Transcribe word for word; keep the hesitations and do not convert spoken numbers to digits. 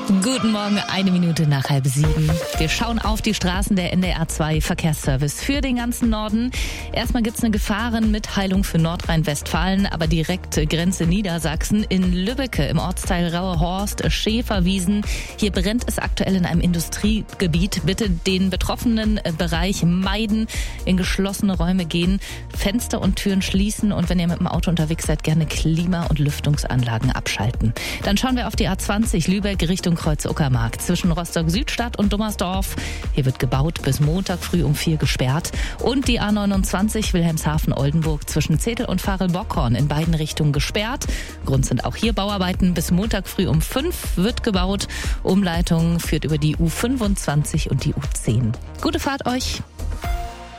Guten Morgen, eine Minute nach halb sieben. Wir schauen auf die Straßen der N D R zwei Verkehrsservice für den ganzen Norden. Erstmal gibt's eine Gefahrenmitteilung für Nordrhein-Westfalen, aber direkt Grenze Niedersachsen in Lübbecke im Ortsteil Rauhorst, Schäferwiesen. Hier brennt es aktuell in einem Industriegebiet. Bitte den betroffenen Bereich meiden, in geschlossene Räume gehen, Fenster und Türen schließen und wenn ihr mit dem Auto unterwegs seid, gerne Klima- und Lüftungsanlagen abschalten. Dann schauen wir auf die A zwanzig Lübeck Richtung Kreuz-Uckermark zwischen Rostock-Südstadt und Dummersdorf. Hier wird gebaut, bis Montag früh um vier gesperrt. Und die A neunundzwanzig Wilhelmshaven-Oldenburg zwischen Zetel und Farel-Bockhorn in beiden Richtungen gesperrt. Grund sind auch hier Bauarbeiten. Bis Montag früh um fünf wird gebaut. Umleitung führt über die U fünfundzwanzig und die U zehn. Gute Fahrt euch!